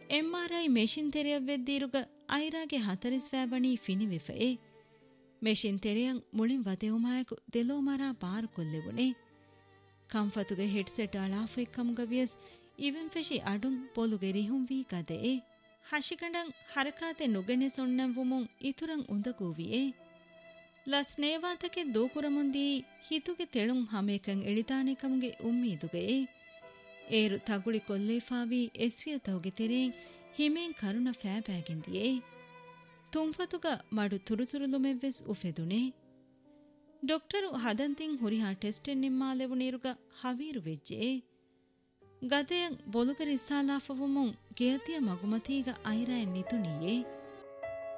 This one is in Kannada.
MRI machine ತೆರೆಯವೆದ್ದೀರುಗ ಐರಾಗೆ ಹತರಿಸ್ವ್ಯಾವಣಿ ಫಿನಿವೆಫೆ machine ತೆರೆಯಂ ಮುಳಿಂ ವದೆವುಮಾಯಕು ದೆಲೋಮರಾ bar ಕೊಲ್ಲೆವುನೆ ಕಂಫತುಗೆ headset ಅಳಾಫೆಕ್ಕಮುಗವಿಯಸ್ ಇವೆಂ ಫೆಶಿ ಅಡುಂ ಪೊಲುಗೆ ರಿಹುಂ we ಗದೆ ಹಶಿಕಂಡಂ ಹರಕಾತೆ ನುಗೆನೆ ಸೊಣ್ಣಂ ವುಮುಂ ಇತುರಂ ಉಂದಗೂವಿಯೆ ಲಸ್ನೇವಾತಕೆ ದೂಕುರಮುಂದಿ ಹಿತುಗೆ ತೆಳುಂ ಹಮೇಕಂ ಎಳಿತಾಣಿಕಂಗೆ ಉಮ್ಮೀದುಗೆ ಏರು ತಗುಳಿ ಕೊಲ್ಲೇಫಾವಿ ಎಸ್ವಿಯತವುಗೆ ತೆರೆಂ ಹಿಮೇಂ ಕರುಣ ಫ್ಯಾಬ್ಯಾಗಿಂದಿಯೇ ತುಂಫತುಗ ಮಡು ತುರುತುರುಲುಮೆವ್ವೆಸ್ ಉಫೆದುನೆ ಡಾಕ್ಟರು ಹದಂತಿಂ ಹುರಿಹಾ ಟೆಸ್ಟೆನ್ ನಿಮ್ಮಾಲೆವುನೀರುಗ ಹವೀರು ವೆಜ್ಜೆ ಗದೆಯಂ ಬೊಲುಗ ರಿಸ್ಸಾಲಾಫವುಮುಂ ಗೆಯತಿಯ ಮಗುಮತೀಗ ಐರಾಯನ್ ನಿತುನಿಯೇ